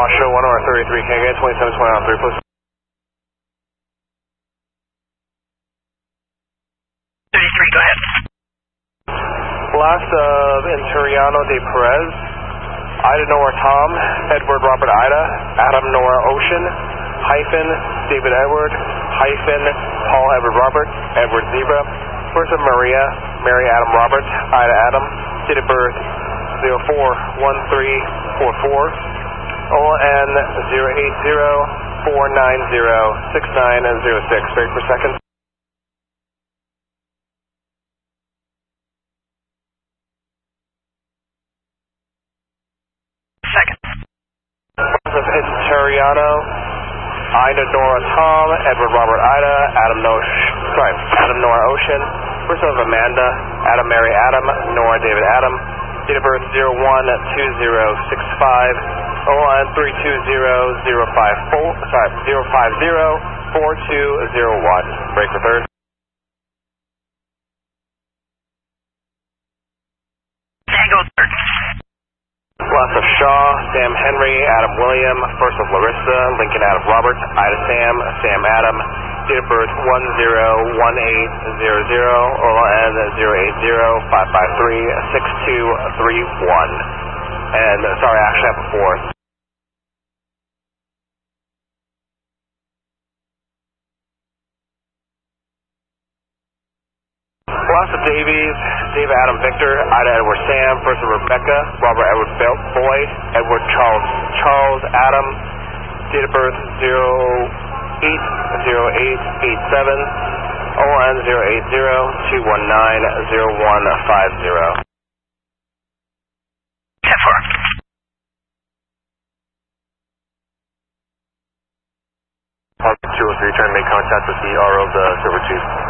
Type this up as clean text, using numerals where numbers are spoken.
Osho 1R33, can I get 2720 on 3, please? 33, go ahead. Last of Inturiano de Perez, Ida Nora Tom, Edward Robert Ida, Adam Nora Ocean, hyphen David Edward, hyphen Paul Edward Robert, Edward Zebra, first of Maria, Mary Adam Robert, Ida Adam, date of birth 041344, ON 080-490-6906, wait per second. Inturiano, Ida Nora Tom, Edward Robert Ida, Adam Nora Ocean, first of Amanda, Adam Mary Adam, Nora David Adam, date of birth 012065, ON 320-050-4201, break for third. Tango third. Lots of Shaw, Sam Henry, Adam William, first of Larissa, Lincoln Adam Robert, Ida Sam, Sam Adam, date of birth 101800, ON 080-553-6231. And sorry, I actually have a fourth. Lots of Davies, David Adam Victor, Ida Edward Sam, first of Rebecca, Robert Edward Boyd, Edward Charles Adam, date of birth 080887, ON 080-219-0150. 10-4. Pulse 203, trying to make contact with the RO of the Silver Chief.